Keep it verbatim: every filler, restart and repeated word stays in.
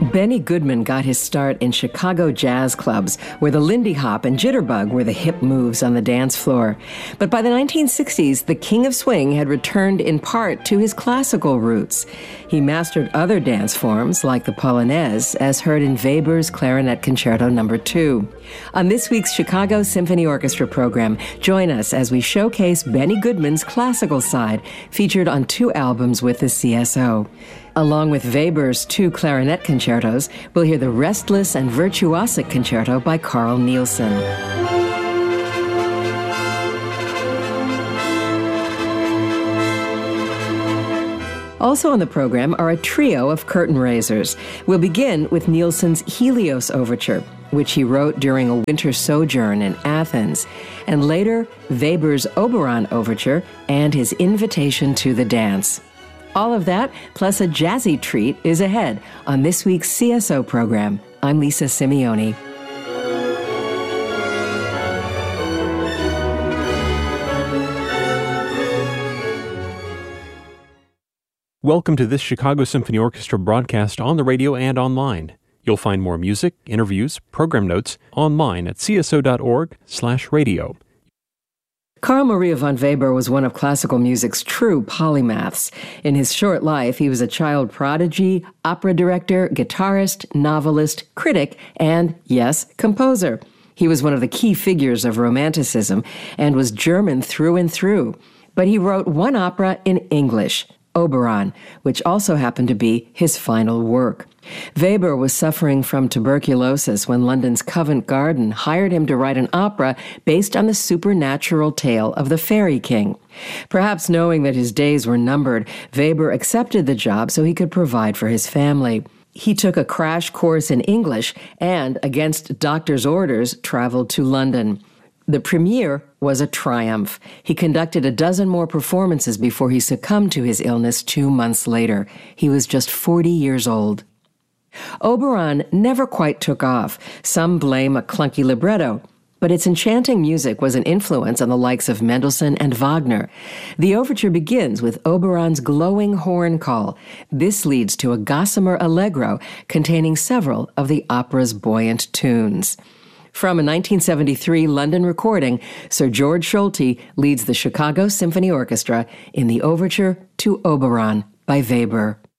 Benny Goodman got his start in Chicago jazz clubs, where the Lindy Hop and Jitterbug were the hip moves on the dance floor. But by the nineteen sixties, the King of Swing had returned in part to his classical roots. He mastered other dance forms, like the Polonaise, as heard in Weber's Clarinet Concerto Number two. On this week's Chicago Symphony Orchestra program, join us as we showcase Benny Goodman's classical side, featured on two albums with the C S O. Along with Weber's two clarinet concertos, we'll hear the Restless and Virtuosic Concerto by Carl Nielsen. Also on the program are a trio of curtain raisers. We'll begin with Nielsen's Helios Overture, which he wrote during a winter sojourn in Athens, and later Weber's Oberon Overture and his Invitation to the Dance. All of that, plus a jazzy treat, is ahead on this week's C S O program. I'm Lisa Simeoni. Welcome to this Chicago Symphony Orchestra broadcast on the radio and online. You'll find more music, interviews, program notes online at c s o dot org slash radio. Carl Maria von Weber was one of classical music's true polymaths. In his short life, he was a child prodigy, opera director, guitarist, novelist, critic, and, yes, composer. He was one of the key figures of Romanticism and was German through and through. But he wrote one opera in English, Oberon, which also happened to be his final work. Weber was suffering from tuberculosis when London's Covent Garden hired him to write an opera based on the supernatural tale of the Fairy King. Perhaps knowing that his days were numbered, Weber accepted the job so he could provide for his family. He took a crash course in English and, against doctor's orders, traveled to London. The premiere was a triumph. He conducted a dozen more performances before he succumbed to his illness two months later. He was just forty years old. Oberon never quite took off. Some blame a clunky libretto, but its enchanting music was an influence on the likes of Mendelssohn and Wagner. The overture begins with Oberon's glowing horn call. This leads to a gossamer allegro containing several of the opera's buoyant tunes. From a nineteen seventy-three London recording, Sir George Solti leads the Chicago Symphony Orchestra in the overture to Oberon by Weber.